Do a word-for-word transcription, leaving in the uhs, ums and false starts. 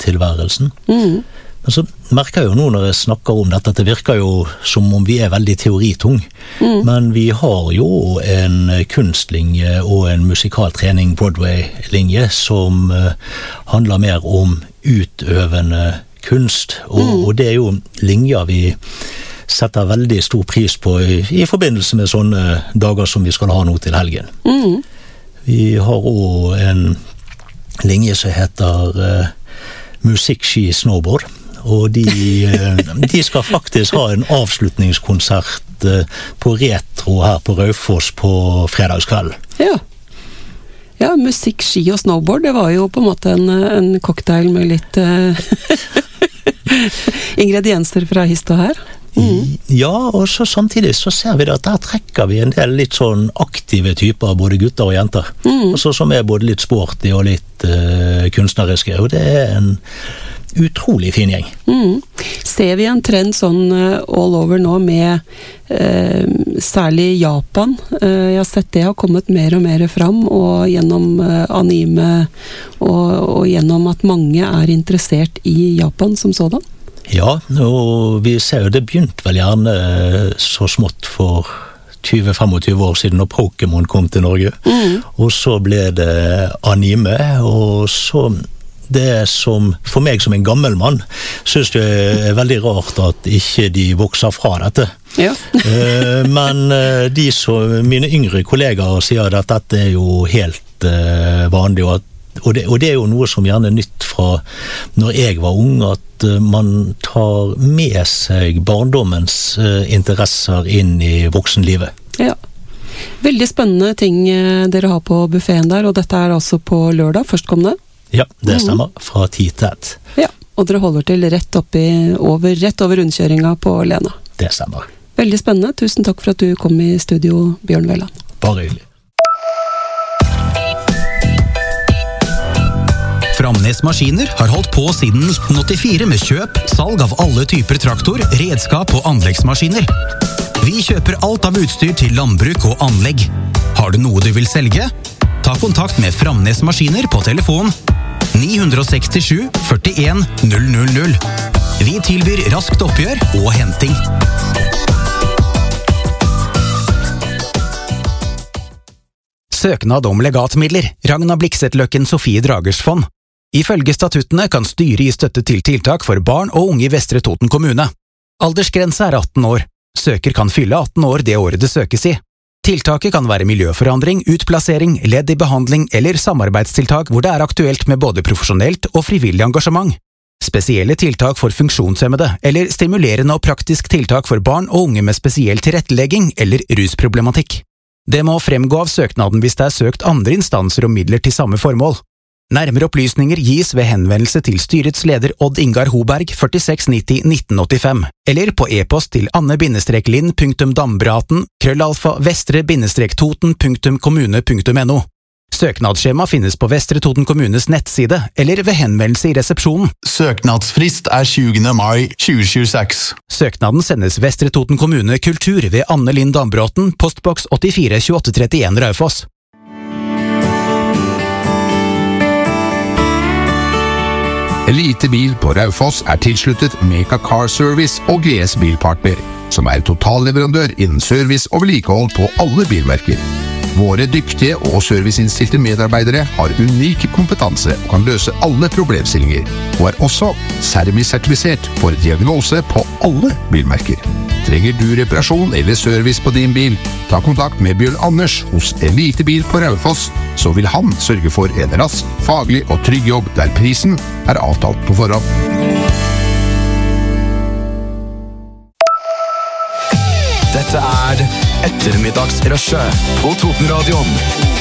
tilværelsen. Mm. Men så merker jeg jo nå når jeg snakker om dette, at det virker jo som om vi er veldig teoritung. Mm. Men vi har jo en kunstlinje og en musikaltrening Broadway-linje som uh, handler mer om utøvende kunst. Og, mm. og det er jo linjer vi setter veldig stor pris på i, i forbindelse med sånne dager som vi skal ha nå til helgen. Mm. Vi har også en linje som heter uh, musikk, ski, snowboard. Og de, de skal faktisk ha en avslutningskonsert på Retro her på Raufoss på fredagskveld. Ja. Ja, musikk, ski og snowboard, det var jo på en måte en, en cocktail med litt uh, ingredienser fra hist og her. Mm. Ja, og så samtidig så ser vi at der trekker vi en del litt sånn aktive typer, både gutter og jenter. Mm. Altså, som er både litt sporty og litt uh, kunstneriske, og det er en utrolig fin gjeng. Mm. Ser vi en trend sånn uh, all over nå med uh, særlig Japan? Uh, jeg har sett det har kommet mer og mer fram, og gjennom uh, anime, og, og gjennom at mange er interessert i Japan som sådan. Ja, og vi ser jo det begynte vel gjerne så smått for tjue til femogtyve år siden når Pokémon kom til Norge. Mm. Og så ble det anime, og så det som, for meg som en gammel mann, synes det er veldig rart at ikke de vokser fra dette. Ja. Men de som, mine yngre kollegaer sier at dette er jo helt vanlig, og, at, og, det, og det er jo noe som gjerne er nytt fra når jeg var ung, at man tar med seg barndommens interesser inn i voksenlivet. Ja. Veldig spennende ting dere har på buffeten der, og dette er altså på lørdag, førstkommende. Ja, det stemmer. Fra ti til ett. Ja, og dere holder til rett oppi, over, rett over rundkjøringa på Lena. Det stemmer. Veldig spennende. Tusen takk for at du kom i studio, Bjørn Velland. Bare hyggelig. Framnes Maskiner har holdt på siden nitten åttifire med kjøp, salg av alle typer traktor, redskap og anleggsmaskiner. Vi kjøper alt av utstyr til landbruk og anlegg. Har du noe du vil selge? Ta kontakt med Framnes Maskiner på telefon ni seks sju, førtien, null null null. Vi tilbyr raskt oppgjør og henting. Søknad om legatmidler. Ragna Bliksetløkken Sofie Dragers fond. Ifølge statuttene kan styret gi støtte til tiltak for barn og unge i Vestre Toten kommune. Aldersgrense er atten år. Søker kan fylle atten år det året det søkes i. Tiltaket kan være miljøforandring, utplassering, ledd i behandling eller samarbeidstiltak hvor det er aktuelt med både profesjonelt og frivillig engasjement. Spesielle tiltak for funksjonshemmede eller stimulerende og praktisk tiltak for barn og unge med spesiell tilrettelegging eller rusproblematikk. Det må fremgå av søknaden hvis det er søkt andre instanser om midler til samme formål. Nærmere opplysninger gis ved henvendelse til styrets leder Odd Ingar Hoberg førtiseks nitti nitten åttifem, eller på e-post til anne-linn punktum dambraten krøllalfa vestre-toten punktum kommune punktum no. Søknadsskjema finnes på Vestre Toten kommunes nettside, eller ved henvendelse i resepsjonen. Søknadsfrist er tjuende mai tjue tjueseks. Søknaden sendes Vestre Toten kommune kultur ved Anne-Linn Dambråten, postboks åttifire tjueåtte trettien Raufoss. Elite Bil på Raufoss er tilsluttet Meka Car Service og G S Bilpartner, som er totalleverandør innen service og vedlikehold på alle bilmerker. Våre dyktige og serviceinnstilte medarbeidere har unik kompetanse og kan løse alle problemstillinger, og er også Sermi-sertifisert for diagnose på alle bilmerker. Trenger du reparasjon eller service på din bil? Ta kontakt med Bjørn Anders hos Elite Bil på Raufoss, så vil han sørge for en rask, faglig og trygg jobb der prisen er avtalt på forhånd. Dette er Ettermiddagsrushet på Totenradioen.